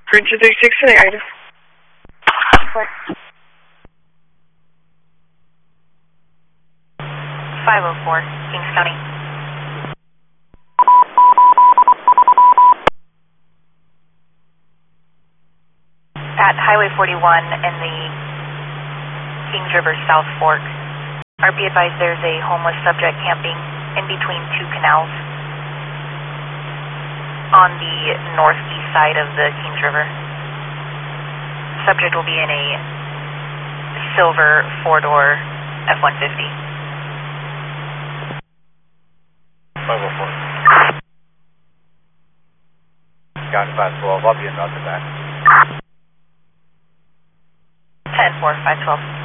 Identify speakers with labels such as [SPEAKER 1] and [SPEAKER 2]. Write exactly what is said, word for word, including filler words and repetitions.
[SPEAKER 1] Bridge thirty-six to the item.
[SPEAKER 2] five oh four, Kings County. At Highway forty-one in the Kings River South Fork, R B advised there's a homeless subject camping in between two canals on the northeast side of the Kings River. Subject will be in a silver four-door F one fifty.
[SPEAKER 3] five oh four. Got five twelve, I'll be in the back.
[SPEAKER 2] ten four, five twelve.